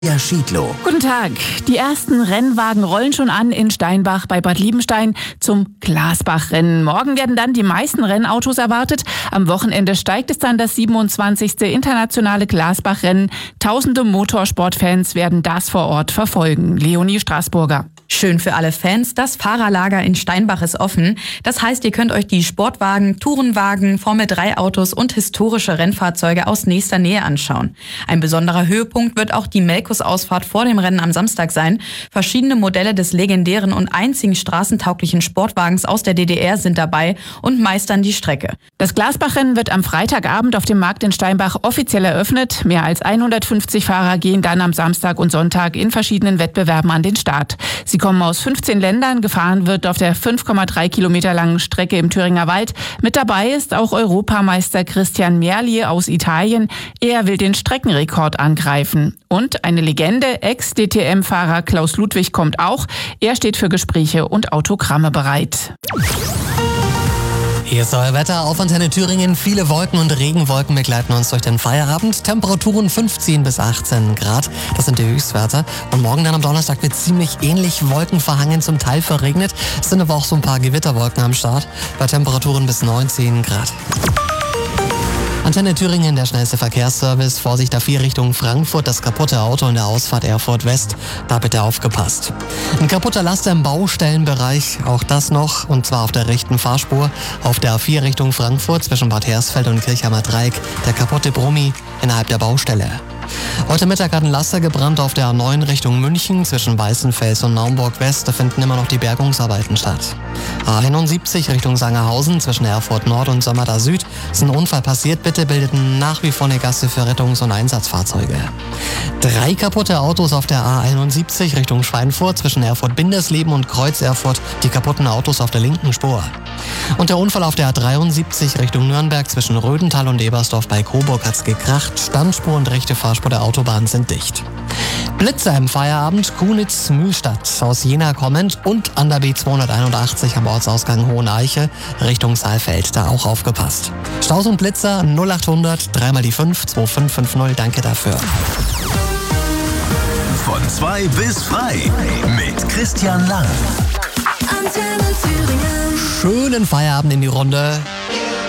Ja, Schiedlow. Guten Tag. Die ersten Rennwagen rollen schon an in Steinbach bei Bad Liebenstein zum Glasbach-Rennen. Morgen werden dann die meisten Rennautos erwartet. Am Wochenende steigt es dann das 27. internationale Glasbach-Rennen. Tausende Motorsportfans werden das vor Ort verfolgen. Leonie Straßburger. Schön für alle Fans, das Fahrerlager in Steinbach ist offen. Das heißt, ihr könnt euch die Sportwagen, Tourenwagen, Formel-3-Autos und historische Rennfahrzeuge aus nächster Nähe anschauen. Ein besonderer Höhepunkt wird auch die Melkus-Ausfahrt vor dem Rennen am Samstag sein. Verschiedene Modelle des legendären und einzigen straßentauglichen Sportwagens aus der DDR sind dabei und meistern die Strecke. Das Glasbach-Rennen wird am Freitagabend auf dem Markt in Steinbach offiziell eröffnet. Mehr als 150 Fahrer gehen dann am Samstag und Sonntag in verschiedenen Wettbewerben an den Start. Sie kommen aus 15 Ländern. Gefahren wird auf der 5,3 Kilometer langen Strecke im Thüringer Wald. Mit dabei ist auch Europameister Christian Merlier aus Italien. Er will den Streckenrekord angreifen. Und eine Legende, Ex-DTM-Fahrer Klaus Ludwig kommt auch. Er steht für Gespräche und Autogramme bereit. Hier ist euer Wetter auf Antenne Thüringen. Viele Wolken und Regenwolken begleiten uns durch den Feierabend. Temperaturen 15 bis 18 Grad, das sind die Höchstwerte. Und morgen dann am Donnerstag wird ziemlich ähnlich wolkenverhangen, zum Teil verregnet. Es sind aber auch so ein paar Gewitterwolken am Start, bei Temperaturen bis 19 Grad. Antenne Thüringen, der schnellste Verkehrsservice. Vorsicht A4 Richtung Frankfurt, das kaputte Auto in der Ausfahrt Erfurt West. Da bitte aufgepasst. Ein kaputter Laster im Baustellenbereich, auch das noch, und zwar auf der rechten Fahrspur. Auf der A4 Richtung Frankfurt zwischen Bad Hersfeld und Kirchheimer Dreieck, der kaputte Brummi innerhalb der Baustelle. Heute Mittag hat ein Laster gebrannt auf der A9 Richtung München zwischen Weißenfels und Naumburg West. Da finden immer noch die Bergungsarbeiten statt. A71 Richtung Sangerhausen zwischen Erfurt Nord und Sömmerda Süd ist ein Unfall passiert. Bitte bildeten nach wie vor eine Gasse für Rettungs- und Einsatzfahrzeuge. 3 kaputte Autos auf der A71 Richtung Schweinfurt zwischen Erfurt-Bindersleben und Kreuz Erfurt. Die kaputten Autos auf der linken Spur. Und der Unfall auf der A73 Richtung Nürnberg zwischen Rödental und Ebersdorf bei Coburg hat's gekracht. Standspur und rechte Fahrspur der Autobahn sind dicht. Blitzer im Feierabend, Kunitz-Mühlstadt aus Jena kommend und an der B281 am Ortsausgang Hoheneiche Richtung Saalfeld. Da auch aufgepasst. Staus und Blitzer 0800 3 mal die 5 2550. Danke dafür. Von 2 bis frei mit Christian Lang. Schönen Feierabend in die Runde.